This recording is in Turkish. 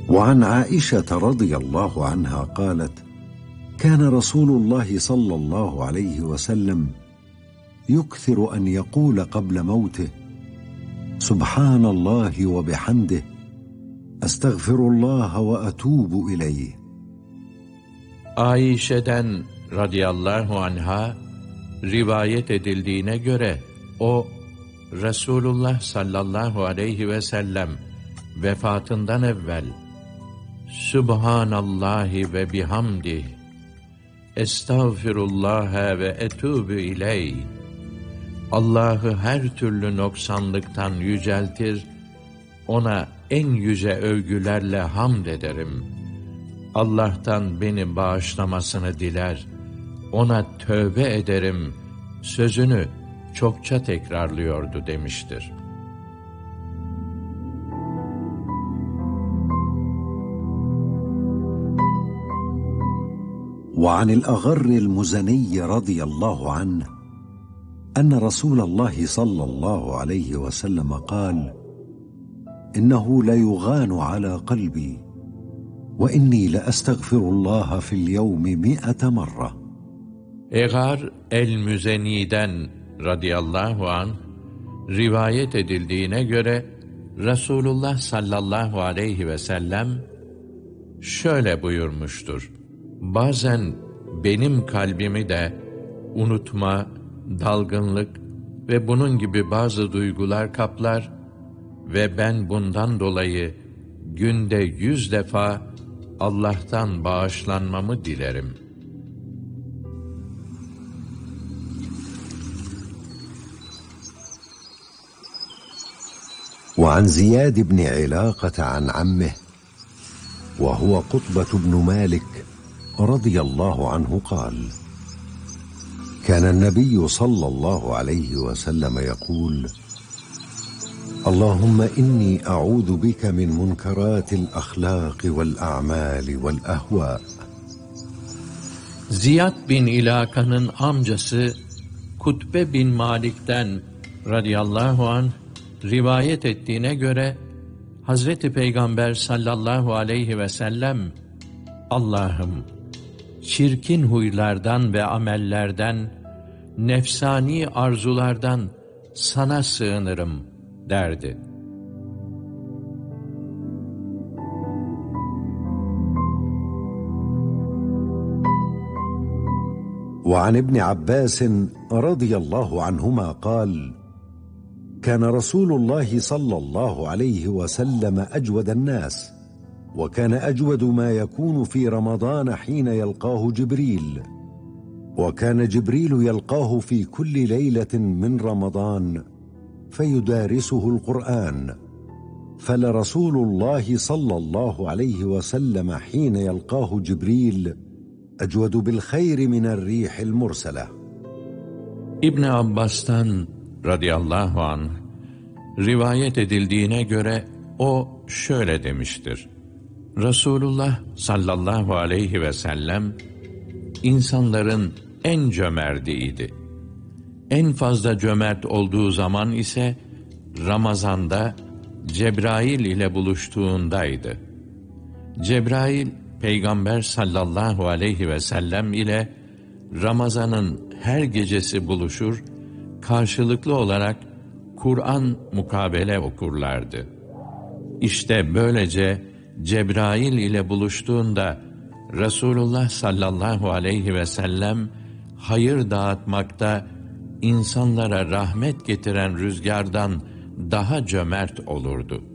وعن عائشة رضي الله عنها قالت: كان رسول الله صلى الله عليه وسلم يكثر أن يقول قبل موته: سبحان الله وبحمده، أستغفر الله وأتوب إليه. Ayşe'den radıyallahu anha rivayet edildiğine göre o Resulullah sallallahu aleyhi ve sellem vefatından evvel Subhanallahi ve bihamdih, Estağfirullah ve etûbü ileyh, Allah'ı her türlü noksanlıktan yüceltir, ona en yüce övgülerle hamd ederim. Allah'tan beni bağışlamasını diler, ona tövbe ederim sözünü çokça tekrarlıyordu demiştir. وعن الأغر المزني رضي الله عنه أن رسول الله صلى الله عليه وسلم قال: إنه ليغان على قلبي وإني لأستغفر الله في اليوم 100 مرة. Egar el-Müzeni'den radıyallahu anh rivayet edildiğine göre Resulullah sallallahu aleyhi ve sellem şöyle buyurmuştur: bazen benim kalbimi de unutma, dalgınlık ve bunun gibi bazı duygular kaplar ve ben bundan dolayı günde 100 defa Allah'tan bağışlanmamı dilerim. وعن زياد بن علاقة عن عمه وهو قطبة بن مالك رضي الله عنه قال: كان النبي صلى الله عليه وسلم يقول: اللهم إني أعوذ بك من منكرات الأخلاق والأعمال والأهواء. Ziyad bin İlaka'nın amcası Kutbe bin Malik'ten radıyallahu anh rivayet ettiğine göre Hazreti Peygamber sallallahu aleyhi ve sellem, Allah'ım, çirkin huylardan ve amellerden, nefsani arzulardan sana sığınırım derdi. وعن ابن عباس رضي الله عنهما قال: كان رسول الله صلى الله عليه وسلم أجود الناس، وكان أجود ما يكون في رمضان حين يلقاه جبريل، وكان جبريل يلقاه في كل ليلة من رمضان فيدارسه القرآن، فلرسول الله صلى الله عليه وسلم حين يلقاه جبريل أجود بالخير من الريح المرسلة. İbn Abbas'tan radıyallahu anh rivayet edildiğine göre o şöyle demiştir: Resulullah sallallahu aleyhi ve sellem insanların en cömertiydi. En fazla cömert olduğu zaman ise Ramazan'da Cebrail ile buluştuğundaydı. Cebrail, Peygamber sallallahu aleyhi ve sellem ile Ramazan'ın her gecesi buluşur, karşılıklı olarak Kur'an mukabele okurlardı. İşte böylece Cebrail ile buluştuğunda Resulullah sallallahu aleyhi ve sellem hayır dağıtmakta insanlara rahmet getiren rüzgardan daha cömert olurdu.